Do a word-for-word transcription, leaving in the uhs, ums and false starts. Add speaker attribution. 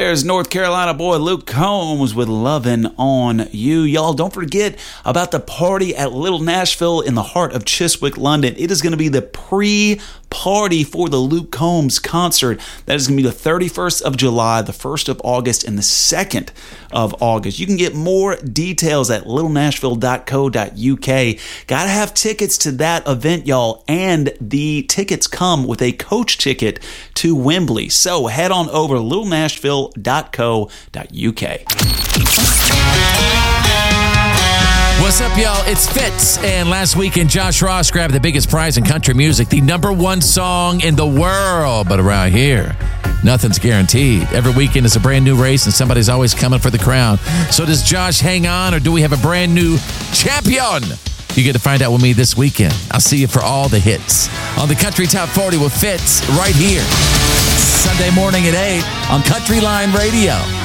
Speaker 1: There's North Carolina boy Luke Combs with Lovin' On You. Y'all, don't forget about the party at Little Nashville in the heart of Chiswick, London. It is going to be the pre-party for the Luke Combs concert. That is going to be the thirty-first of July, the first of August, and the second of August. You can get more details at little nashville dot co dot u k. Gotta have tickets to that event, y'all, and the tickets come with a coach ticket to Wembley. So head on over to little nashville dot co dot u k.
Speaker 2: What's up, y'all? It's Fitz. And last weekend, Josh Ross grabbed the biggest prize in country music, the number one song in the world. But around here, nothing's guaranteed. Every weekend is a brand new race, and somebody's always coming for the crown. So does Josh hang on, or do we have a brand new champion? You get to find out with me this weekend. I'll see you for all the hits on the Country Top forty with Fitz right here. Sunday morning at eight on Country Line Radio.